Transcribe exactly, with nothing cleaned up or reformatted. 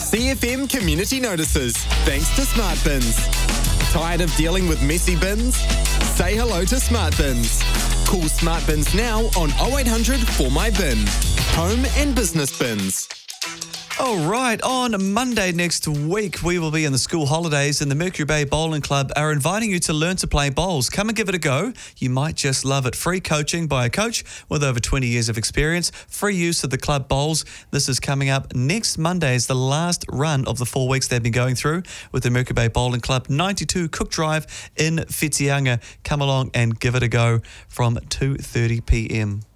C F M Community Notices, thanks to Smart Bins. Tired of dealing with messy bins? Say hello to Smart Bins. Call Smart Bins now on oh eight hundred four my bin. Home and business bins. All right, on Monday next week, we will be in the school holidays and the Mercury Bay Bowling Club are inviting you to learn to play bowls. Come and give it a go. You might just love it. Free coaching by a coach with over twenty years of experience. Free use of the club bowls. This is coming up next Monday. Is the last run of the four weeks they've been going through with the Mercury Bay Bowling Club, ninety-two Cook Drive in Whitianga. Come along and give it a go from two thirty p m.